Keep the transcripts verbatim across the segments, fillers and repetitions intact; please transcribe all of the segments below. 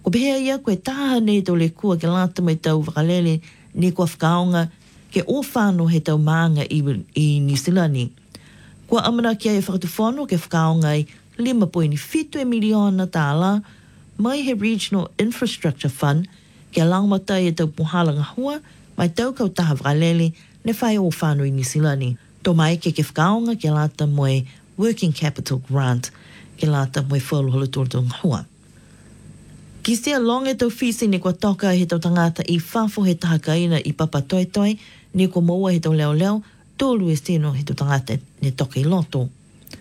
Ko pehea ia koe taha nei tau le kua ke lata mai tau wakalele ni kua whakaonga ke o whāno he tau maanga i, i Nisilani. Kua amana kia e whakatuwhono ke whakaonga i lima poini fitu e miliona tāla mai he Regional Infrastructure Fund ke langmatai e tau puhalanga hua mai tau kau taha wakalele ne whai o whāno i Nisilani. Tō mai ke ke whakaonga ke lata moe Working Capital Grant ke lata moe whauluhulu tōrtung hua. Ki sea longe tau fisi ni kua toka he tau tangata i whafo he tahakaina i papa toi toi ni kua maua he tau leo leo tōlu e sino he tau tangata ne toka i loto.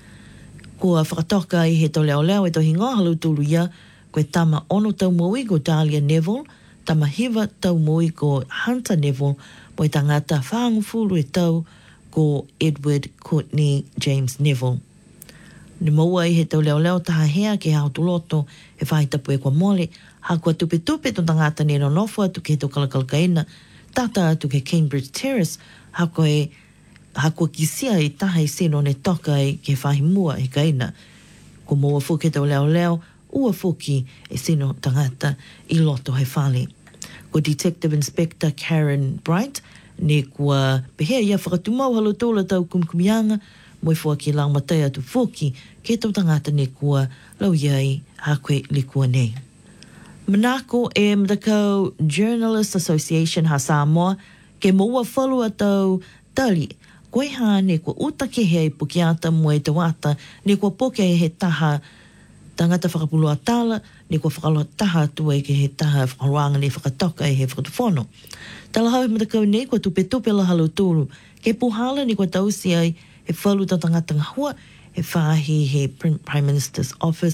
Kua whakatoka i he tau leo leo e tau hinga halu tūlu ia koe tama ono tau moui ko Dahlia Neville, tama hiva tau moui ko Hunter Neville, moe tangata whaangufulu e tau ko Edward Courtney James Neville. Ni maua i he tau leo leo taha hea ke hao tu loto e whaitapu e kua mole, ha kua tupe tupe ton tangata ne no nofu atu ke he tau kalakalakaina, tata atu ke Cambridge Terrace, ha koe ha kua kisia i taha i seno ne toka i ke whahimua e kaina. Ko maua fuke tau leo leo, ua fuki e seno tangata i loto he whale. Ko Detective Inspector Karen Bright, ne kua pehea ia whakatumau halo tōla tau kumkumianga, moi fua ki lang matai atu fuki ke tau tangata ne kua lau iai ha koe le kua nei. Manako e Mdakau Journalist Association ha Samoa ke maua whalu atau tali koe ha ne kua utake hea i pukiata moe te wata ne kua poke he taha tangata whakapulua tala ne kua whakaloa taha atu e ke he taha whakaroanga ne whakatoka e he whakatuwhono. Tala hau e Mdakau nei kua tupe tupe la halo tūru ke puhala ne kua tausi ai e whalu ta tangata ngahua, e whahi he Prime Minister's Office,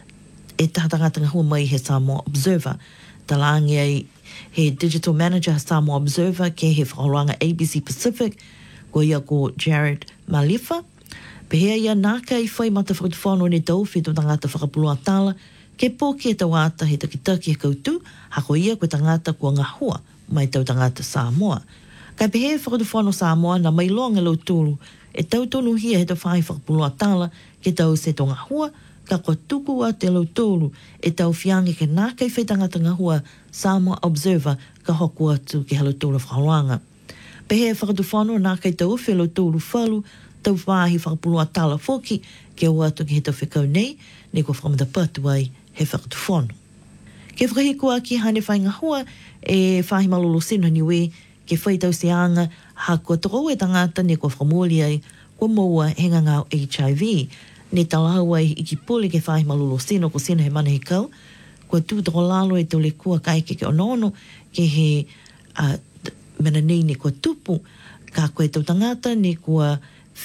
e taha tangata ngahua mai he Samoa Observer. Talangi ai he Digital Manager ha Samoa Observer ke he whakaranga A B C Pacific, ko ia ko Jared Malifa. Pehea ia naka i whai mata whakatuwhono ne tauwhi to tangata whakapulua tala, ke pōki e tawata he takitaki he kautu, hako ia koe tangata kua ngahua mai tau tangata Samoa. Kai pehea whakatuwhono Samoa na mai loanga lau tūru, e tau tonu hia he tau whai whakapulua tala ke tau se tonga hua, ka kua tuku a te lau tōru e tau whiangi ke nākai whai tangata ngahua Samoa Observer ka hoku atu ke halo tōru whakaroanga. Pehe whakatuwhano nākai tau uwhi lau tōru whalu, tau whahi whakapulua tala whoki ke au atu ke he tau whekau nei, ne kua whakamata patu ai he whakatuwhano. Ke whakahikua ki hane whai ngahua e whahi malolo sino niwe ke whai tau se anga ha kua toko e tangata ne kua whakamoli ai kua maua henga ngau H I V. Ne talau ai i ki pule ke whahi malolo sino ko sino he mana he kau. Kua tū toko lalo e tau le kua kai ke ke onono ke he uh, mena nei ne kua tupu ka koe tau tangata ne kua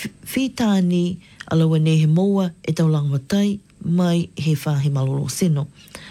whitāni alaua ne he maua e tau langmatai mai he whahi malolo sino.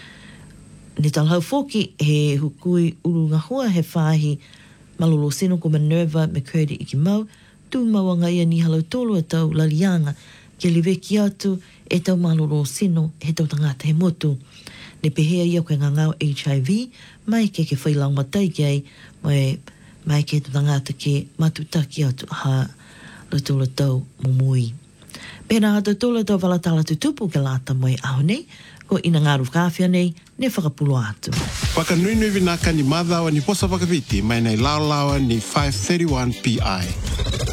Ne talau foki he hukui uru ngahua he whahi malolo sino ko Minerva McCurdy i ki mau, tū maua ngai ni halau tolu e tau lalianga, ke liwe ki atu e tau malolo sino he tau tangata he motu. Ne pehea ia koe ngangau H I V, mai ke ke whailang matai ki ai, mai, mai ke tau tangata ke matutaki atu ha la tula tau mumui. Pena hata tula tau walatala tutupu ke lata mai aho nei, ko ina ngaru kawhia nei, ne whakapulo atu. Whakanui vinaka ni madhawa ni posa whakawiti, mai nei laulawa ni five thirty-one P I.